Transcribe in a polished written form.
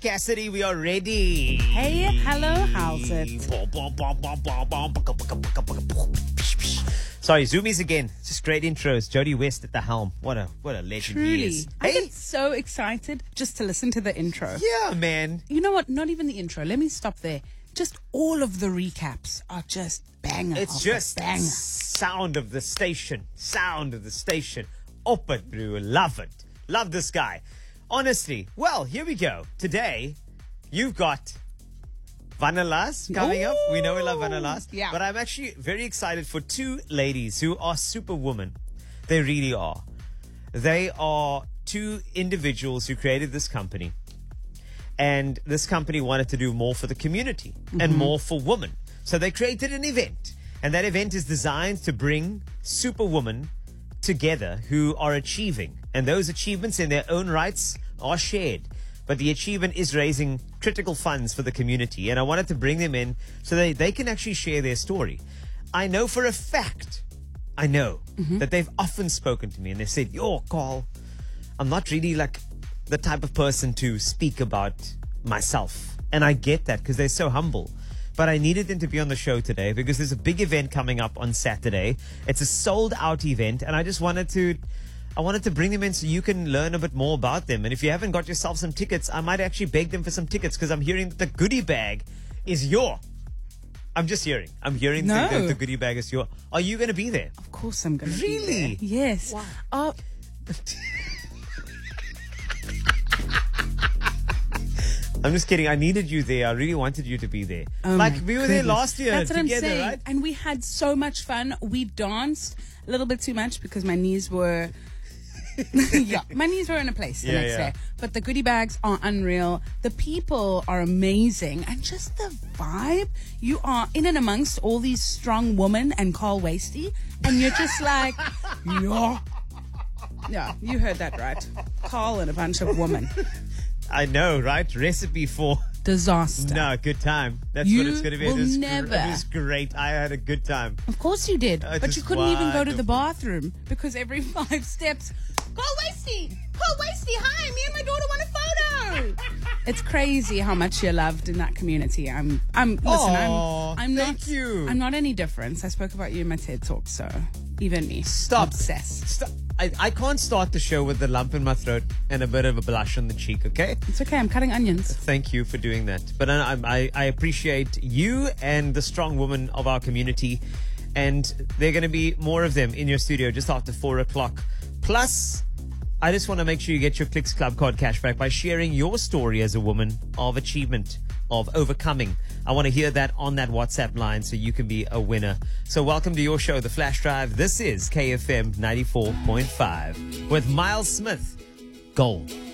Cassidy, we are ready. Hey, hello, how's it? Sorry, Zoomies again. Just great intros. Jody West at the helm. What a legend he Truly. is. I Hey, get so excited just to listen to the intro. yeah, man. You know what? Not even the intro. Let me stop there. Just all of the recaps are just banger. It's after just banger. sound of the station. Sound of the station. Up it, bro. Love it. Love this guy. Honestly. Well, here we go. Today, you've got Vanalas coming up. We know we love Vanalas. Yeah. But I'm actually very excited for two ladies who are superwomen. They really are. They are two individuals who created this company. And this company wanted to do more for the community and more for women. So they created an event. And that event is designed to bring superwomen together who are achieving. And those achievements in their own rights are shared. But the achievement is raising critical funds for the community. And I wanted to bring them in so they can actually share their story. I know for a fact, that they've often spoken to me and they've said, yo, Carl, I'm not really like the type of person to speak about myself. And I get that because they're so humble. But I needed them to be on the show today because there's a big event coming up on Saturday. It's a sold out event. And I just wanted to bring them in so you can learn a bit more about them. And if you haven't got yourself some tickets, I might actually beg them for some tickets because I'm hearing that the goodie bag is your. I'm just hearing. I'm hearing No. that the goodie bag is your. Are you going to be there? Of course I'm going to Really? be there. Yes. Wow. I'm just kidding. I needed you there. I really wanted you to be there. Oh like my we were there goodness. last year That's what together, I'm saying. right? And we had so much fun. We danced a little bit too much because my knees were... my knees were in a place the next day. But the goodie bags are unreal. The people are amazing. And just the vibe. You are in and amongst all these strong women and Carl Wasty. And you're just like, yeah. Yeah, you heard that right. Carl and a bunch of women. I know, right? Recipe for Disaster. no good time. That's You what it's going to be. will It was never. It was great. I had a good time. Of course you did. But you just couldn't even go to the wonderful. bathroom because every 5 steps, Carl Wasty, hi, me and my daughter want a photo. It's crazy how much you're loved in that community. I'm Aw, I'm not, thank you. I'm not any different. I spoke about you in my TED Talk, so even me. Stop. Obsessed. Stop. I can't start the show with a lump in my throat and a bit of a blush on the cheek, okay? It's okay. I'm cutting onions. Thank you for doing that. But I appreciate you and the strong women of our community. And there are going to be more of them in your studio just after 4 o'clock. Plus, I just want to make sure you get your Clicks Club card cashback by sharing your story as a woman of achievement, of overcoming. I want to hear that on that WhatsApp line so you can be a winner. So welcome to your show, The Flash Drive. This is KFM 94.5 with Miles Smith. Gold.